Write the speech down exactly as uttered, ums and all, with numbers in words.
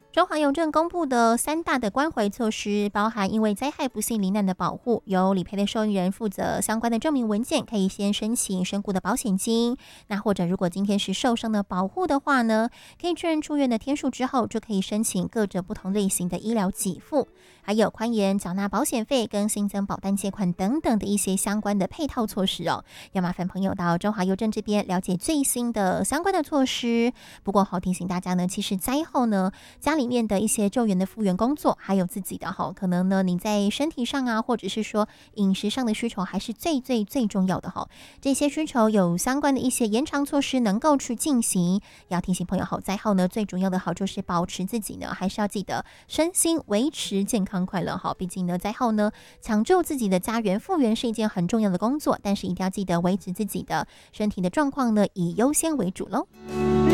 中华邮政公布的三大的关怀措施，包含因为灾害不幸罹难的保护，由理赔的受益人负责相关的证明文件，可以先申请身故的保险金。那或者如果今天是受伤的保护的话呢，可以确认出院的天数之后，就可以申请各种不同类型的医疗给付，还有宽延缴纳保险费跟新增保单借款等等的一些相关的配套措施哦。要麻烦朋友到中华邮政这边了解最新的相关的措施。不过好提醒大家呢，其实灾后呢，家里面的一些救援的复原工作，还有自己的哈，可能呢你在身体上啊，或者是说饮食上的需求，还是最最最重要的哈。这些需求有相关的一些延长措施能够去进行。要提醒朋友好，灾后呢最主要的好就是保持自己呢，还是要记得身心维持健康快乐哈。毕竟呢灾后呢抢救自己的家园复原是一件很重要的工作，但是一定要记得维持自己的身体的状况呢，以优先为主喽。